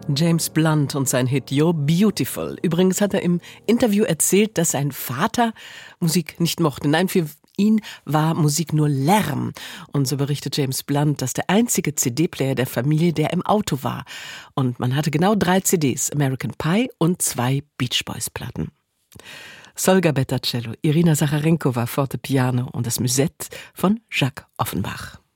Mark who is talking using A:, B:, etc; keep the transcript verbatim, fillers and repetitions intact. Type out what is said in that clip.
A: James Blunt und sein Hit You're Beautiful. Übrigens hat er im Interview erzählt, dass sein Vater Musik nicht mochte. Nein, für ihn war Musik nur Lärm. Und so berichtet James Blunt, dass der einzige C D-Player der Familie der im Auto war. Und man hatte genau drei C Ds, American Pie und zwei Beach Boys-Platten. Solga Betta Cello, Irina Sacharenko war Fortepiano und das Musette von Jacques Offenbach.